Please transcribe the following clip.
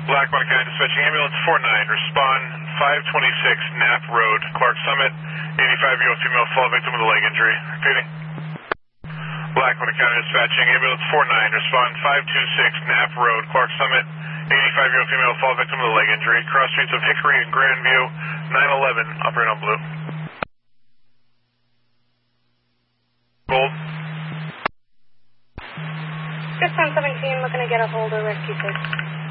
Lackawanna County Dispatching Ambulance 49, respond 526 Knapp Road, Clark Summit, 85-year-old female fall victim with a leg injury. Repeating. Lackawanna County Dispatching Ambulance 49, respond 526 Knapp Road, Clark Summit, 85-year-old female fall victim with a leg injury. Cross streets of Hickory and Grandview, 911, operate on blue. Gold. 617, looking to get a hold of Rescue 6.